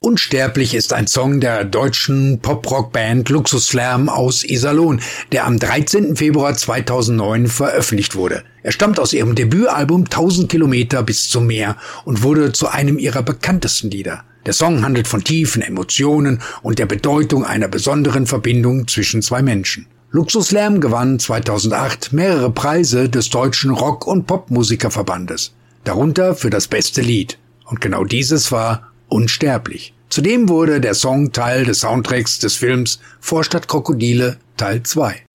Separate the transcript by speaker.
Speaker 1: Unsterblich ist ein Song der deutschen Pop-Rock-Band Luxuslärm aus Iserlohn, der am 13. Februar 2009 veröffentlicht wurde. Er stammt aus ihrem Debütalbum 1000 Kilometer bis zum Meer und wurde zu einem ihrer bekanntesten Lieder. Der Song handelt von tiefen Emotionen und der Bedeutung einer besonderen Verbindung zwischen zwei Menschen. Luxuslärm gewann 2008 mehrere Preise des Deutschen Rock- und Popmusikerverbandes, darunter für das beste Lied. Und genau dieses war Unsterblich. Zudem wurde der Song Teil des Soundtracks des Films Vorstadt Krokodile Teil 2.